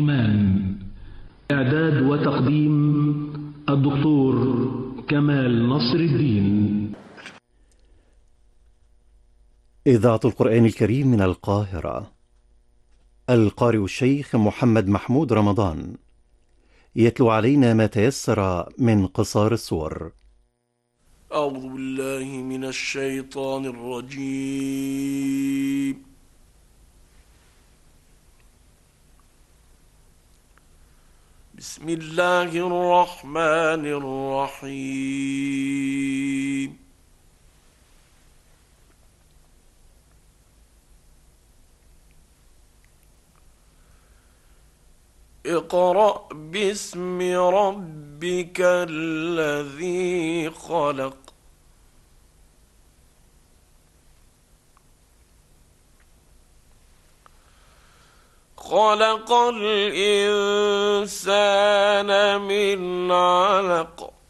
إيمان. إعداد وتقديم الدكتور كمال نصر الدين. إذاعة القرآن الكريم من القاهرة. القارئ الشيخ محمد محمود رمضان يتلو علينا ما تيسر من قصار السور. أعوذ بالله من الشيطان الرجيم. بسم الله الرحمن الرحيم. اقرأ باسم ربك الذي خلق. خلق الإنسان من علق.